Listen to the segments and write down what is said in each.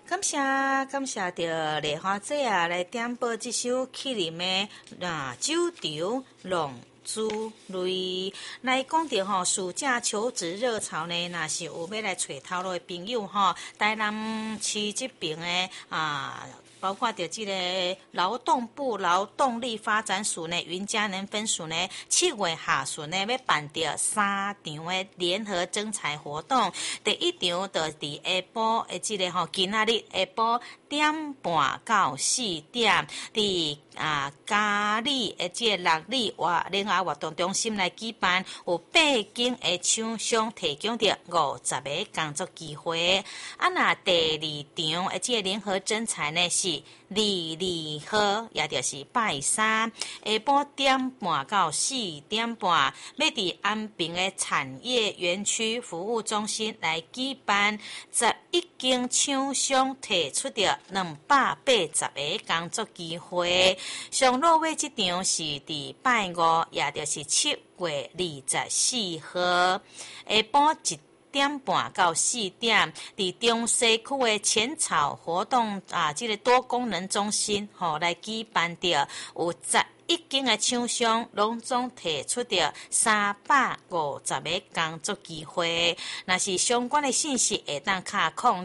感谢着丽花姐啊，来点播这首启林的酒场浪珠泪。来讲着吼，暑假求职热潮呢，若是有要来找头路的朋友吼，台南市这边的包括着这个劳动部劳动力发展署呢，云嘉南分署呢，7月下旬呢要办着3场的联合征才活动。第一场就伫下晡的这个今仔日下晡1点半到4点，伫嘉义的这个6里联合活动中心来举办，有8间的厂商提供着50个工作机会。那第2场的这个联合征才呢是22号，也就是拜3下晡1点半到4点半，要伫安平的产业园区服务中心来举办，11间厂商提出着280个工作机会。上落尾这场是伫拜5，也就是7月24号，下晡1点半到4点，伫中西区的浅草活动这个多功能中心来举办着，有11间的厂商拢总提出着350个工作机会。若是相关的信息，会当卡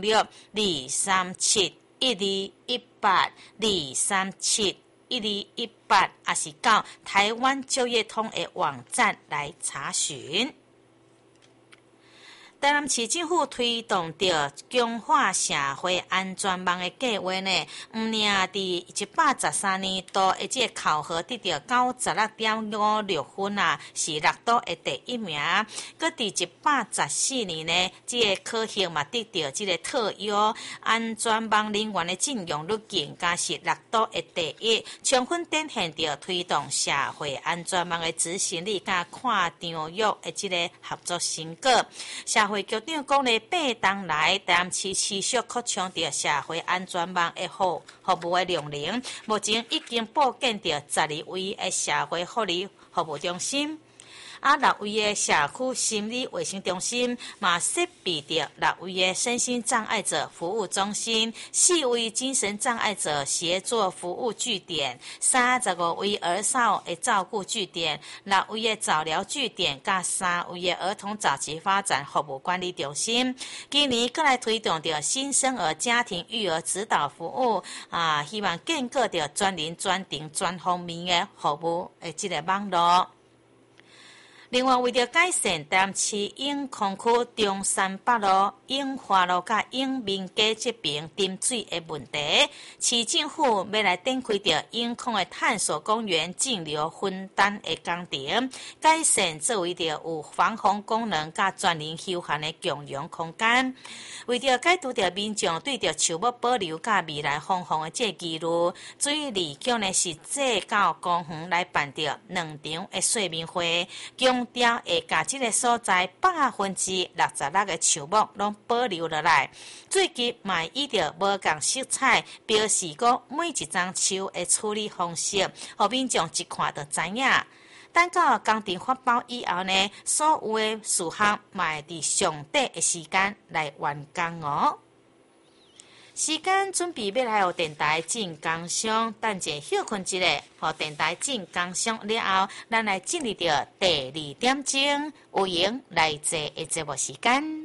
06-237-1218-237-1218，也是到台湾就业通的网站来查询。台南市政府推动着强化社会安全网的计划呢，毋仅伫113年度的这个考核得到96.56分是6都的第1名，搁伫114年呢，这个考核嘛得到这个特优安全网人员的禁用率更加是6都的第1，充分展现着推动社会安全网的执行力甲看场域的这个合作成果。社会局长讲咧，8冬来，台南市持续扩充着社会安全网的服务的量能，目前已经布建着12位的社会福利服务中心。6位的社区心理卫生中心嘛设备着6位的身心障碍者服务中心，4位精神障碍者协作服务据点，35位儿少的照顾据点，6位的早疗据点，甲3位的儿童早期发展服务管理中心。今年搁来推动着新生儿家庭育儿指导服务希望建构着专人专程专方面的服务的这个网络。另外，为了改善台南市永康区中山北路、永华路甲永民街这边沉水的问题，市政府要来展开着永康的探索公园径流分担的工程，改善作为着有防洪功能甲专人休闲的共用空间。为了解除着民众对着树木保留甲未来防洪的这疑虑，水利局呢是制到公园来办着2场的说明会，强调会甲这个所在66%的树木拢保留落来。最近嘛以着无共色彩标示讲每一张树的处理方式，互民众一看就知影。等到工程发包以后呢，所有的事项嘛会伫上短的时间来完工哦。时间准备要来互电台进工商，等者休困一下，互电台进工商了后，咱来进入到第2点钟，有闲来坐的节目时间。